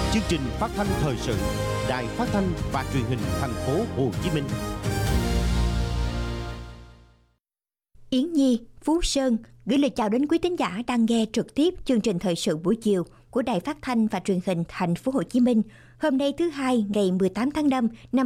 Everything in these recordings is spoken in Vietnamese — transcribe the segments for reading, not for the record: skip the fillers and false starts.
Chương trình phát thanh thời sự Đài Phát thanh và Truyền hình Thành phố Hồ Chí Minh. Yến Nhi, Phú Sơn gửi lời chào đến quý thính giả đang nghe trực tiếp chương trình thời sự buổi chiều của Đài Phát thanh và Truyền hình Thành phố Hồ Chí Minh. Hôm nay thứ Hai, ngày 18 tháng 5 năm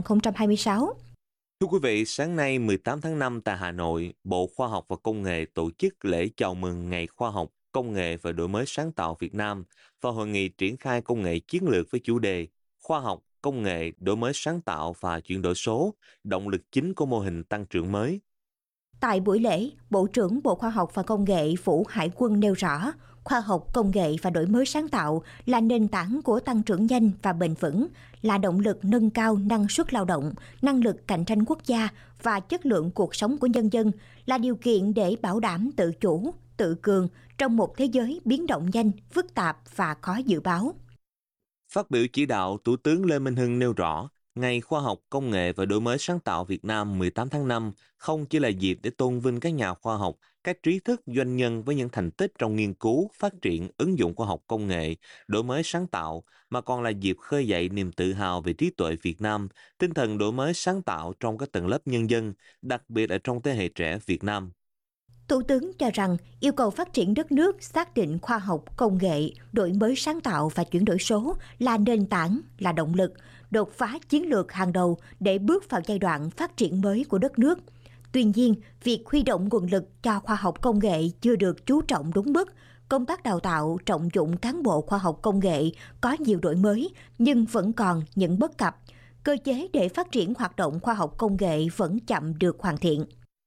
2026. Thưa quý vị, sáng nay 18 tháng 5 tại Hà Nội, Bộ Khoa học và Công nghệ tổ chức lễ chào mừng Ngày Khoa học, Công nghệ và Đổi mới sáng tạo Việt Nam và hội nghị triển khai công nghệ chiến lược với chủ đề Khoa học, Công nghệ, Đổi mới sáng tạo và chuyển đổi số, động lực chính của mô hình tăng trưởng mới. Tại buổi lễ, Bộ trưởng Bộ Khoa học và Công nghệ Vũ Hải Quân nêu rõ, khoa học, công nghệ và đổi mới sáng tạo là nền tảng của tăng trưởng nhanh và bền vững, là động lực nâng cao năng suất lao động, năng lực cạnh tranh quốc gia và chất lượng cuộc sống của nhân dân, là điều kiện để bảo đảm tự chủ, tự cường trong một thế giới biến động nhanh, phức tạp và khó dự báo. Phát biểu chỉ đạo, Thủ tướng Lê Minh Hưng nêu rõ, Ngày Khoa học, Công nghệ và Đổi mới sáng tạo Việt Nam 18 tháng 5 không chỉ là dịp để tôn vinh các nhà khoa học, các trí thức doanh nhân với những thành tích trong nghiên cứu, phát triển, ứng dụng khoa học công nghệ, đổi mới sáng tạo, mà còn là dịp khơi dậy niềm tự hào về trí tuệ Việt Nam, tinh thần đổi mới sáng tạo trong các tầng lớp nhân dân, đặc biệt là trong thế hệ trẻ Việt Nam. Thủ tướng cho rằng yêu cầu phát triển đất nước xác định khoa học, công nghệ, đổi mới sáng tạo và chuyển đổi số là nền tảng, là động lực, đột phá chiến lược hàng đầu để bước vào giai đoạn phát triển mới của đất nước. Tuy nhiên, việc huy động nguồn lực cho khoa học công nghệ chưa được chú trọng đúng mức. Công tác đào tạo, trọng dụng cán bộ khoa học công nghệ có nhiều đổi mới nhưng vẫn còn những bất cập. Cơ chế để phát triển hoạt động khoa học công nghệ vẫn chậm được hoàn thiện.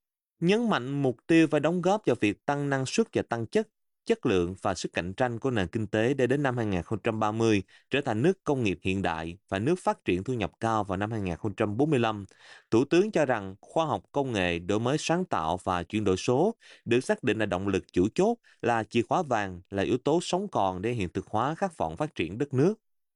Nhấn mạnh mục tiêu và đóng góp vào việc tăng năng suất và tăng chất lượng và sức cạnh tranh của nền kinh tế để đến năm 2030 trở thành nước công nghiệp hiện đại và nước phát triển thu nhập cao vào năm 2045. Thủ tướng cho rằng khoa học công nghệ, đổi mới sáng tạo và chuyển đổi số được xác định là động lực chủ chốt, là chìa khóa vàng, là yếu tố sống còn để hiện thực hóa khát vọng phát triển đất nước.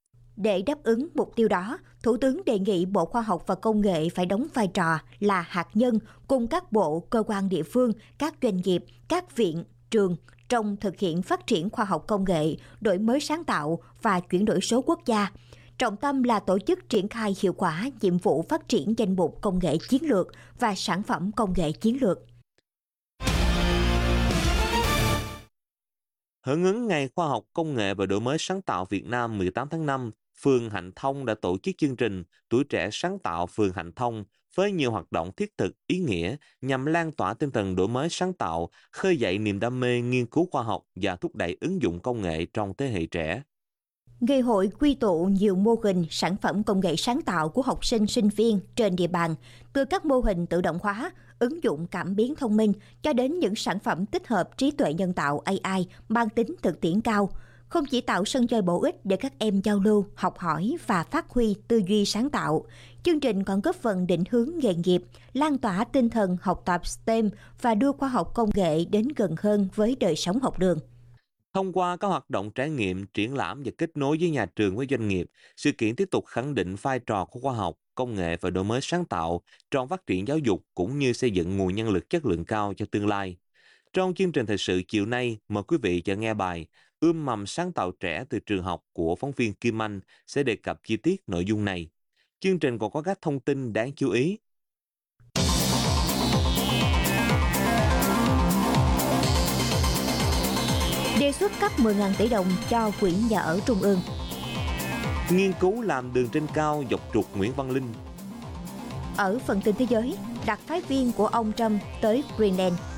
Để đáp ứng mục tiêu đó, Thủ tướng đề nghị Bộ Khoa học và Công nghệ phải đóng vai trò là hạt nhân cùng các bộ, cơ quan địa phương, các doanh nghiệp, các viện, trường trong thực hiện phát triển khoa học công nghệ, đổi mới sáng tạo và chuyển đổi số quốc gia. Trọng tâm là tổ chức triển khai hiệu quả nhiệm vụ phát triển danh mục công nghệ chiến lược và sản phẩm công nghệ chiến lược. Hưởng ứng Ngày Khoa học, Công nghệ và Đổi mới sáng tạo Việt Nam 18 tháng 5, phường Hạnh Thông đã tổ chức chương trình Tuổi trẻ sáng tạo phường Hạnh Thông với nhiều hoạt động thiết thực, ý nghĩa nhằm lan tỏa tinh thần đổi mới sáng tạo, khơi dậy niềm đam mê nghiên cứu khoa học và thúc đẩy ứng dụng công nghệ trong thế hệ trẻ. Ngày hội quy tụ nhiều mô hình sản phẩm công nghệ sáng tạo của học sinh, sinh viên trên địa bàn, từ các mô hình tự động hóa, ứng dụng cảm biến thông minh cho đến những sản phẩm tích hợp trí tuệ nhân tạo AI mang tính thực tiễn cao. Không chỉ tạo sân chơi bổ ích để các em giao lưu, học hỏi và phát huy tư duy sáng tạo, chương trình còn góp phần định hướng nghề nghiệp, lan tỏa tinh thần học tập STEM và đưa khoa học công nghệ đến gần hơn với đời sống học đường. Thông qua các hoạt động trải nghiệm, triển lãm và kết nối với nhà trường với doanh nghiệp, sự kiện tiếp tục khẳng định vai trò của khoa học, công nghệ và đổi mới sáng tạo trong phát triển giáo dục cũng như xây dựng nguồn nhân lực chất lượng cao cho tương lai. Trong chương trình thời sự chiều nay, mời quý vị chờ nghe bài Ươm mầm sáng tạo trẻ từ trường học của phóng viên Kim Anh sẽ đề cập chi tiết nội dung này. Chương trình còn có các thông tin đáng chú ý. Đề xuất cấp 10.000 tỷ đồng cho Quỹ Nhà ở Trung ương. Nghiên cứu làm đường trên cao dọc trục Nguyễn Văn Linh. Ở phần tin thế giới, đặc phái viên của ông Trump tới Greenland.